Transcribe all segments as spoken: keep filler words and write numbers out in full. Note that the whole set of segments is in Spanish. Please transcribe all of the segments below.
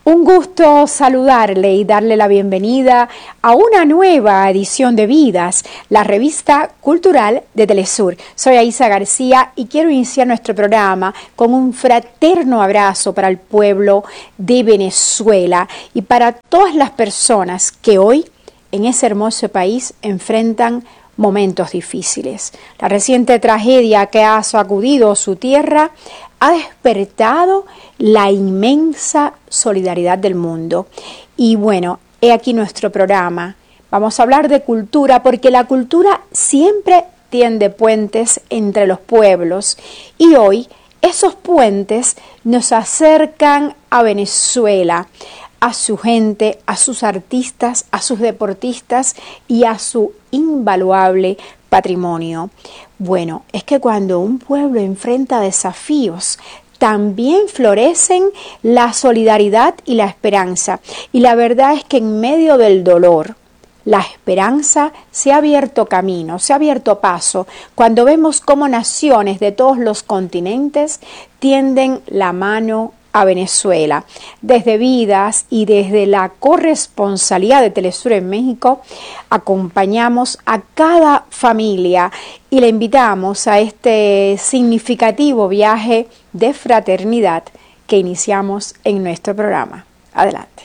Un gusto saludarle y darle la bienvenida a una nueva edición de Vidas, la revista cultural de Telesur. Soy Aisa García y quiero iniciar nuestro programa con un fraterno abrazo para el pueblo de Venezuela y para todas las personas que hoy en ese hermoso país enfrentan momentos difíciles. La reciente tragedia que ha sacudido su tierra ha despertado la inmensa solidaridad del mundo. Y bueno, he aquí nuestro programa. Vamos a hablar de cultura porque la cultura siempre tiende puentes entre los pueblos y hoy esos puentes nos acercan a Venezuela, a su gente, a sus artistas, a sus deportistas y a su invaluable patrimonio. Bueno, es que cuando un pueblo enfrenta desafíos, también florecen la solidaridad y la esperanza. Y la verdad es que en medio del dolor, la esperanza se ha abierto camino, se ha abierto paso, cuando vemos cómo naciones de todos los continentes tienden la mano a Venezuela. Desde Vidas y desde la corresponsalía de Telesur en México, acompañamos a cada familia y le invitamos a este significativo viaje de fraternidad que iniciamos en nuestro programa. Adelante.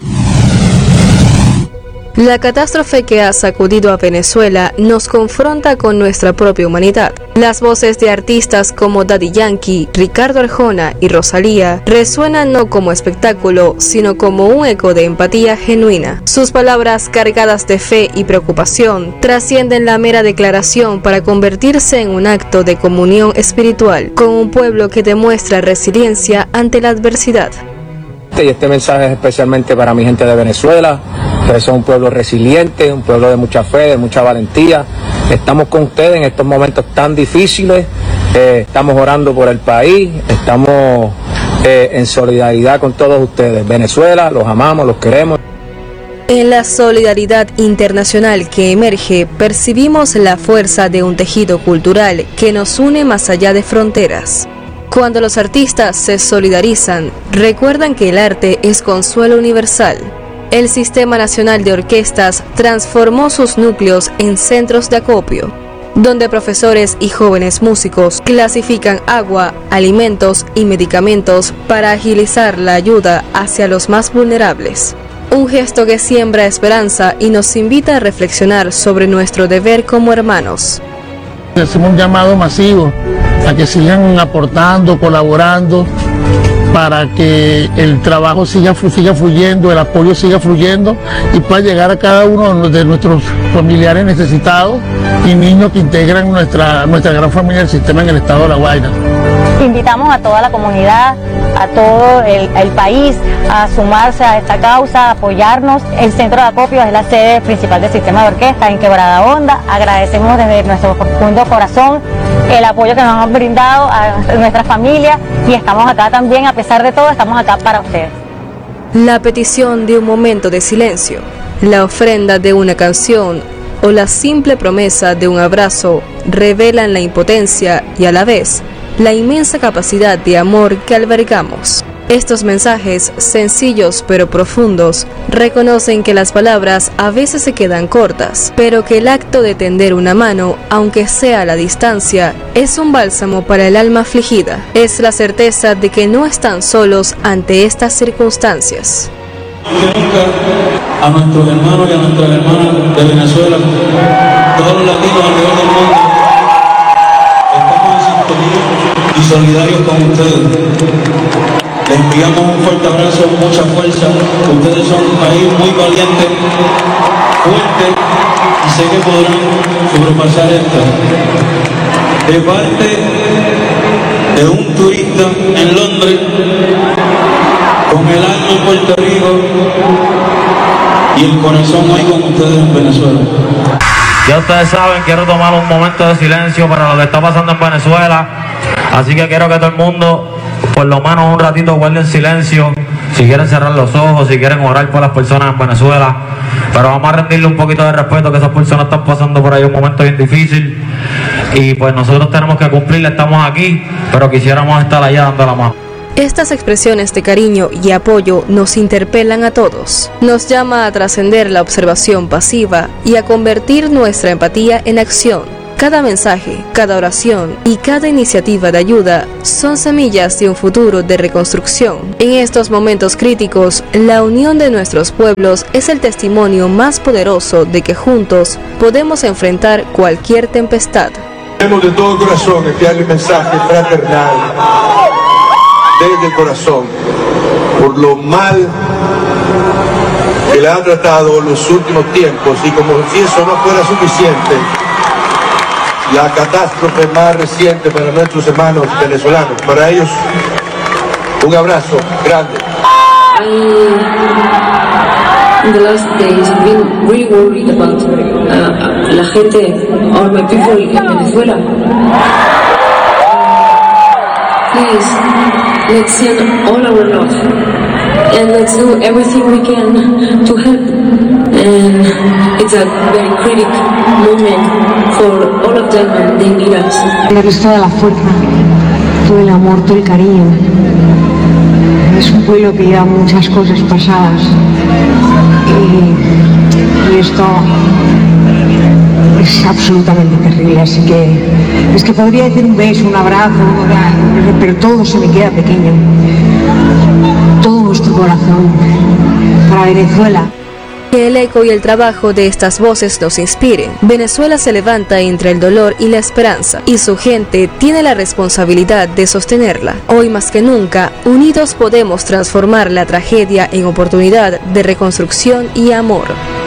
La catástrofe que ha sacudido a Venezuela nos confronta con nuestra propia humanidad. Las voces de artistas como Daddy Yankee, Ricardo Arjona y Rosalía resuenan no como espectáculo, sino como un eco de empatía genuina. Sus palabras cargadas de fe y preocupación trascienden la mera declaración para convertirse en un acto de comunión espiritual con un pueblo que demuestra resiliencia ante la adversidad. Y este mensaje es especialmente para mi gente de Venezuela, que es un pueblo resiliente, un pueblo de mucha fe, de mucha valentía. Estamos con ustedes en estos momentos tan difíciles, eh, estamos orando por el país, estamos eh, en solidaridad con todos ustedes. Venezuela, los amamos, los queremos. En la solidaridad internacional que emerge, percibimos la fuerza de un tejido cultural que nos une más allá de fronteras. Cuando los artistas se solidarizan, recuerdan que el arte es consuelo universal. El Sistema Nacional de Orquestas transformó sus núcleos en centros de acopio, donde profesores y jóvenes músicos clasifican agua, alimentos y medicamentos para agilizar la ayuda hacia los más vulnerables. Un gesto que siembra esperanza y nos invita a reflexionar sobre nuestro deber como hermanos. Hacemos un llamado masivo a que sigan aportando, colaborando, para que el trabajo siga, siga fluyendo, el apoyo siga fluyendo y pueda llegar a cada uno de nuestros familiares necesitados y niños que integran nuestra, nuestra gran familia del sistema en el estado de La Guaira. Invitamos a toda la comunidad, a todo el, el país a sumarse a esta causa, a apoyarnos. El centro de acopio es la sede principal del sistema de orquesta en Quebrada Honda. Agradecemos desde nuestro profundo corazón el apoyo que nos han brindado a nuestra familia y estamos acá también, a pesar de todo, estamos acá para ustedes. La petición de un momento de silencio, la ofrenda de una canción o la simple promesa de un abrazo revelan la impotencia y a la vez la inmensa capacidad de amor que albergamos. Estos mensajes, sencillos pero profundos, reconocen que las palabras a veces se quedan cortas, pero que el acto de tender una mano, aunque sea a la distancia, es un bálsamo para el alma afligida. Es la certeza de que no están solos ante estas circunstancias. A nuestros hermanos y a nuestras hermanas de Venezuela, todos los latinos alrededor del mundo, estamos en sintonía y solidarios con ustedes. Les enviamos un fuerte abrazo, mucha fuerza. Ustedes son un país muy valiente, fuerte, y sé que podrán sobrepasar esto. De parte de un turista en Londres, con el alma en Puerto Rico y el corazón hoy con ustedes en Venezuela. Ya ustedes saben, quiero tomar un momento de silencio para lo que está pasando en Venezuela, así que quiero que todo el mundo por lo menos un ratito guarden silencio, si quieren cerrar los ojos, si quieren orar por las personas en Venezuela, pero vamos a rendirle un poquito de respeto, que esas personas están pasando por ahí un momento bien difícil y pues nosotros tenemos que cumplir, estamos aquí, pero quisiéramos estar allá dando la mano. Estas expresiones de cariño y apoyo nos interpelan a todos. Nos llama a trascender la observación pasiva y a convertir nuestra empatía en acción. Cada mensaje, cada oración y cada iniciativa de ayuda son semillas de un futuro de reconstrucción. En estos momentos críticos, la unión de nuestros pueblos es el testimonio más poderoso de que juntos podemos enfrentar cualquier tempestad. Queremos de todo corazón enviarle un mensaje fraternal desde el corazón por lo mal que le han tratado los últimos tiempos, y como si eso no fuera suficiente, la catástrofe más reciente para nuestros hermanos venezolanos. Para ellos, un abrazo grande. In the last days, I've been really worried about uh, la gente, or my people in Venezuela. Please, let's send all our love, and let's do everything we can to help. And it's a very critical moment for all of them, and they need us. Le he visto toda la fuerza, todo el amor, todo el cariño. Es un pueblo que lleva muchas cosas pasadas y, y esto es absolutamente terrible, así que es que podría decir un beso, un abrazo, pero todo se me queda pequeño. Todo nuestro corazón para Venezuela. Que el eco y el trabajo de estas voces nos inspiren. Venezuela se levanta entre el dolor y la esperanza, y su gente tiene la responsabilidad de sostenerla. Hoy más que nunca, unidos podemos transformar la tragedia en oportunidad de reconstrucción y amor.